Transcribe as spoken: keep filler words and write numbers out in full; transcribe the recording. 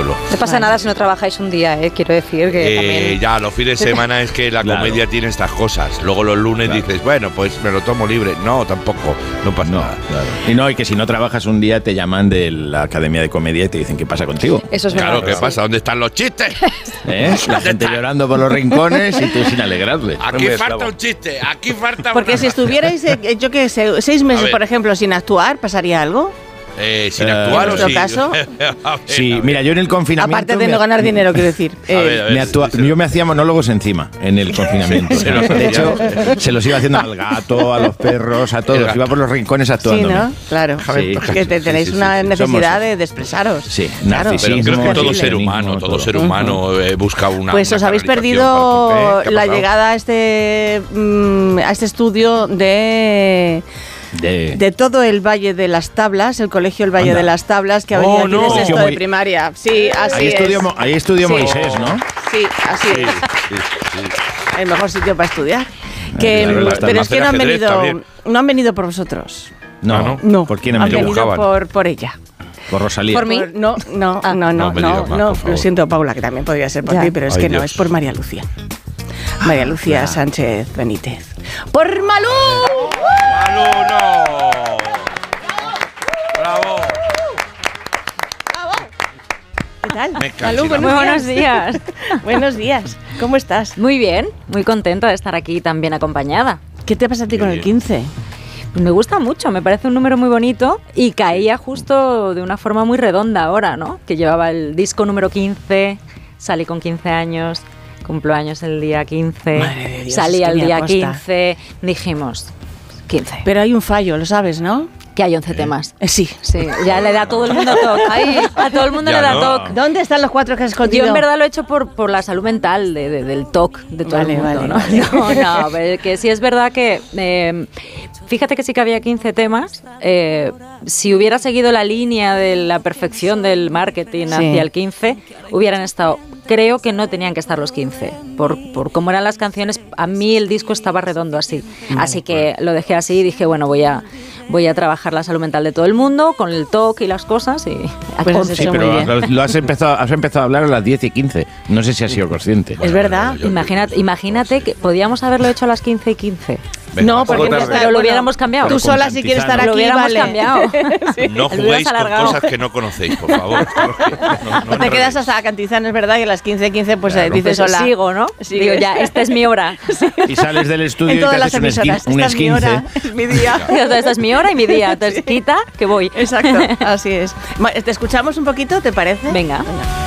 suelo. No pasa nada si no trabajáis un día, ¿eh? Quiero decir que eh, también... Ya, los fines de semana es que la Claro. comedia tiene estas cosas. Luego los lunes Claro. dices, bueno, pues me lo tomo libre. No, tampoco, no pasa No, nada. claro. Y no, y que si no trabajas un día te llaman de la Academia de Comedia y te dicen qué pasa contigo. Eso es verdad. Claro, ¿qué sí. pasa? ¿Dónde están los chistes? ¿Eh? La gente llorando por los rincones y tú sin alegrarle. Aquí Muy falta esclavo. un chiste, aquí falta Porque una- si estuvierais, eh, yo qué sé, seis meses, ver. por ejemplo, sin actuar, ¿pasaría algo? Eh, sin Eh, actuar ¿en o nuestro sí. caso? A ver, Sí, a ver. mira, yo en el confinamiento... Aparte de me- no ganar dinero, quiero decir. A ver, a ver. Me actua- sí, sí. yo me hacía monólogos encima en el confinamiento. Se los de hacía. hecho, se los iba haciendo al gato, a los perros, a El todos. gato. Iba por los rincones Sí, actuando. ¿no? Claro. Sí. Que te- tenéis Sí, sí, una sí. necesidad Somos- de, de expresaros. Sí, Claro. narcisismo. Pero creo que todo Terrible. ser humano, todo ser humano eh, busca una. Pues una os habéis canalización perdido para- ¿Eh? ¿Qué ha la pasado? llegada a este, mm, a este estudio de... De- De todo el Valle de las Tablas, el colegio El Valle Anda. de las Tablas, que ha Oh, venido aquí no. de sexto Colegio de muy- primaria. Sí, así ahí es. estudió, Mo- ahí estudió Sí. Moisés, ¿no? Sí, así Sí, es. sí, sí. El mejor sitio para estudiar. Que, claro, mm, está pero más es que no han ajedrez venido, también. no han venido por vosotros. No, Ah, ¿no? No, ¿Por quién han han venido? venido Buscaban. por, por ella. Por Rosalía. Por mí. Por- no, no, Ah. no, no, No me no, digas más, no, por favor. lo siento, Paula, que también podría ser por Ya. ti, pero es Ay, que no, Dios. es por María Lucía. María Lucía Sánchez Benítez. ¡Por Malú! ¡Malú, no! ¡Bravo! ¿Qué tal? Me cansé Malú, la buenos Muy días. buenos días. Buenos días. ¿Cómo estás? Muy bien, muy contenta de estar aquí tan bien acompañada. ¿Qué te pasa a ti Qué con el bien. quince? Pues me gusta mucho, me parece un número muy bonito y caía justo de una forma muy redonda ahora, ¿no? Que llevaba el disco número quince, salí con quince años, cumplo años el día quince, Madre de Dios, salí es que al ni día aposta. quince, dijimos quince, Pero hay un fallo, lo sabes, ¿no? que hay once temas. Eh, sí. Sí, ya le da a todo el mundo toque. Ay, a todo el mundo Ya le da no. toque. ¿Dónde están los cuatro que has escondido? Yo en verdad lo he hecho por, por la salud mental de, de- del T O C de todo Vale, el mundo, vale, ¿no? vale. No, no, pero que sí es verdad que eh, fíjate que sí que había quince temas. eh, si hubiera seguido la línea de la perfección del marketing Sí. hacia el quince, hubieran estado. Creo que no tenían que estar los quince. Por, por cómo eran las canciones, a mí el disco estaba redondo así. Así que lo dejé así y dije, bueno, voy a, voy a trabajar la salud mental de todo el mundo con el T O C y las cosas. Y Pues has Sí, hecho muy pero bien. lo, lo has, empezado, has empezado a hablar a las diez y quince. No sé si has sido consciente. Es verdad. yo- Imagínate, imagínate que podíamos haberlo hecho a las quince y quince. Venga, No, un poco porque no tarde. está- Pero lo bueno, hubiéramos cambiado. Tú Pero sola si quieres estar consentizando. aquí, Lo hubiéramos vale. cambiado. No El juguéis hubieras con alargado. cosas que no conocéis, por favor. No, no Te quedas hasta Cantizán, es verdad, y a las quince quince pues Claro. eh, dices Pues hola. sigo, ¿no? Sigues. Digo, ya, esta es mi hora. Y sales del estudio En y te todas las haces un, esquin, emisoras. un Esta es mi esquince. hora, es mi día. Esta es mi hora y mi día. Entonces, quita, que voy. Exacto, así es. Ma- ¿Te escuchamos un poquito, te parece? Venga. Venga.